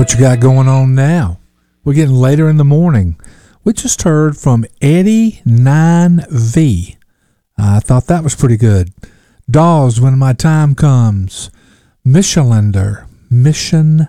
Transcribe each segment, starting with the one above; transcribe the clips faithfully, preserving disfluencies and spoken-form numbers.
What you got going on now? We're getting later in the morning. We just heard from Eddie nine V. I thought that was pretty good. Dawes, When My Time Comes. Michelander. Mission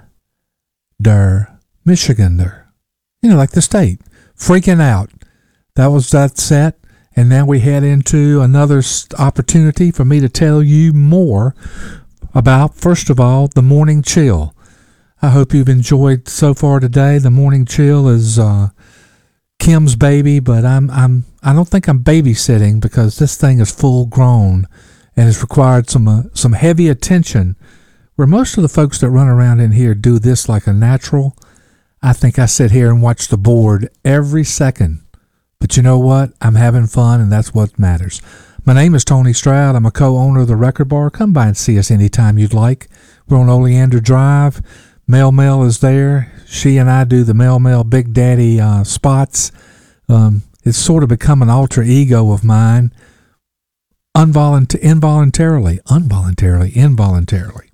der. Michigander. You know, like the state. Freaking Out. That was that set. And now we head into another opportunity for me to tell you more about, first of all, the Morning Chill. I hope you've enjoyed so far today. The Morning Chill is uh, Kim's baby, but I'm I'm I don't think I'm babysitting because this thing is full grown and has required some uh, some heavy attention. Where most of the folks that run around in here do this like a natural, I think I sit here and watch the board every second. But you know what? I'm having fun, and that's what matters. My name is Tony Stroud. I'm a co-owner of the Record Bar. Come by and see us anytime you'd like. We're on Oleander Drive. Mel Mel is there. She and I do the Mel Mel Big Daddy uh, spots. Um, it's sort of become an alter ego of mine. Involunt- involuntarily. Involuntarily. Involuntarily.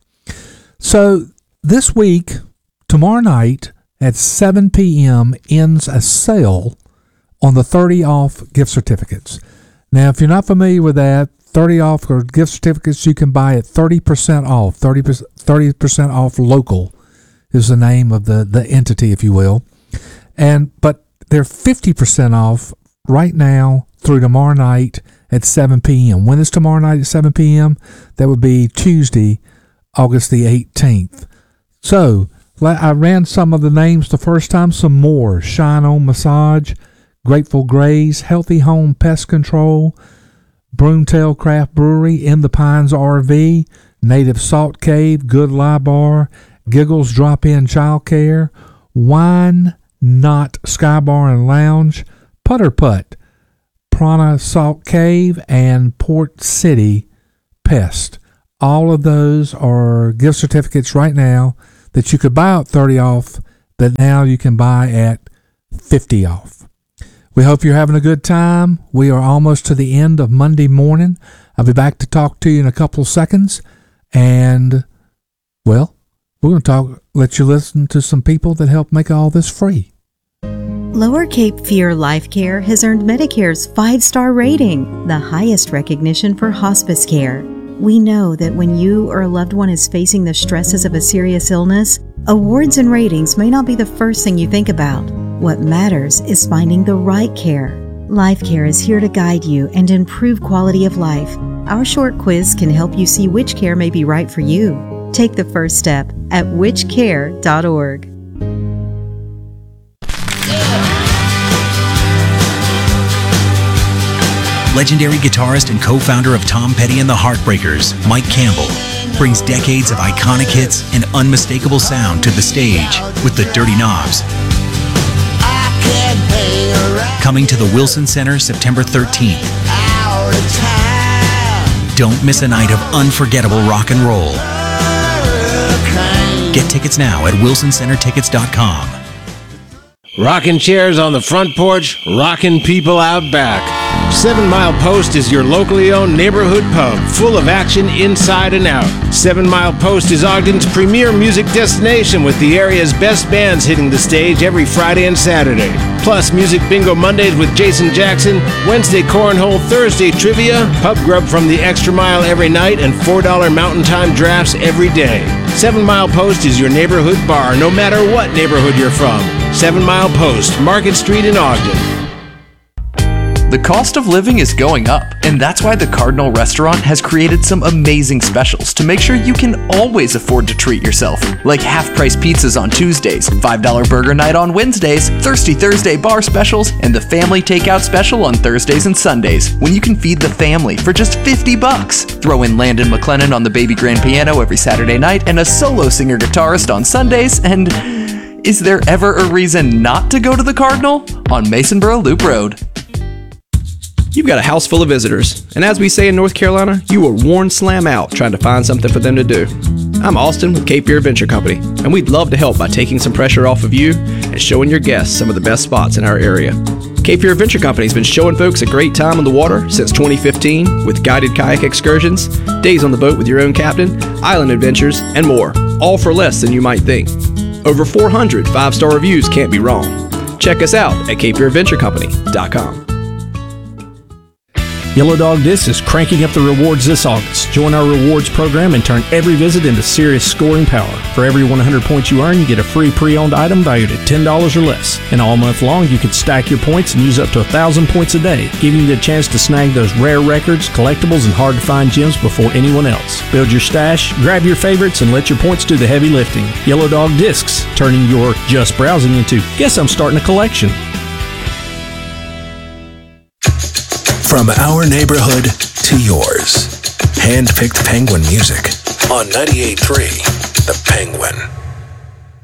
So this week, tomorrow night at seven p.m. ends a sale on the thirty off gift certificates. Now, if you're not familiar with that, thirty off or gift certificates you can buy at thirty percent off. thirty percent, thirty percent off local is the name of the, the entity, if you will. And but they're fifty percent off right now through tomorrow night at seven p.m. When is tomorrow night at seven p.m.? That would be Tuesday, August the eighteenth. So, I ran some of the names the first time, some more. Shine On Massage, Grateful Grays, Healthy Home Pest Control, Broomtail Craft Brewery, In the Pines R V, Native Salt Cave, Good Lie Bar, Giggles Drop-In Child Care, Wine Not Sky Bar and Lounge, Putter Putt, Prana Salt Cave, and Port City Pest. All of those are gift certificates right now that you could buy at thirty off, that now you can buy at fifty off. We hope you're having a good time. We are almost to the end of Monday morning. I'll be back to talk to you in a couple of seconds. And, well, we're going to talk, let you listen to some people that help make all this free. Lower Cape Fear Life Care has earned Medicare's five-star rating, the highest recognition for hospice care. We know that when you or a loved one is facing the stresses of a serious illness, awards and ratings may not be the first thing you think about. What matters is finding the right care. Life Care is here to guide you and improve quality of life. Our short quiz can help you see which care may be right for you. Take the first step at which care dot org. Legendary guitarist and co-founder of Tom Petty and the Heartbreakers, Mike Campbell, brings decades of iconic hits and unmistakable sound to the stage with the Dirty Knobs. Coming to the Wilson Center September thirteenth. Don't miss a night of unforgettable rock and roll. Get tickets now at wilson center tickets dot com. Rocking chairs on the front porch, rocking people out back. Seven Mile Post is your locally owned neighborhood pub, full of action inside and out. Seven Mile Post is Ogden's premier music destination, with the area's best bands hitting the stage every Friday and Saturday. Plus, Music Bingo Mondays with Jason Jackson, Wednesday Cornhole, Thursday Trivia, pub grub from the Extra Mile every night, and four dollar Mountain Time drafts every day. Seven Mile Post is your neighborhood bar, no matter what neighborhood you're from. Seven Mile Post, Market Street in Ogden. The cost of living is going up, and that's why the Cardinal Restaurant has created some amazing specials to make sure you can always afford to treat yourself. Like half-price pizzas on Tuesdays, five dollar burger night on Wednesdays, Thirsty Thursday bar specials, and the family takeout special on Thursdays and Sundays, when you can feed the family for just fifty bucks. Throw in Landon McLennan on the baby grand piano every Saturday night, and a solo singer-guitarist on Sundays, and is there ever a reason not to go to the Cardinal? On Masonboro Loop Road. You've got a house full of visitors, and as we say in North Carolina, you were worn slam out trying to find something for them to do. I'm Austin with Cape Fear Adventure Company, and we'd love to help by taking some pressure off of you and showing your guests some of the best spots in our area. Cape Fear Adventure Company has been showing folks a great time on the water since twenty fifteen with guided kayak excursions, days on the boat with your own captain, island adventures, and more, all for less than you might think. Over four hundred five-star reviews can't be wrong. Check us out at cape fear venture company dot com. Yellow Dog Discs is cranking up the rewards this August. Join our rewards program and turn every visit into serious scoring power. For every one hundred points you earn, you get a free pre-owned item valued at ten dollars or less. And all month long, you can stack your points and use up to one thousand points a day, giving you the chance to snag those rare records, collectibles, and hard-to-find gems before anyone else. Build your stash, grab your favorites, and let your points do the heavy lifting. Yellow Dog Discs, turning your just browsing into, guess I'm starting a collection. From our neighborhood to yours. Hand-picked Penguin music on ninety-eight point three The Penguin.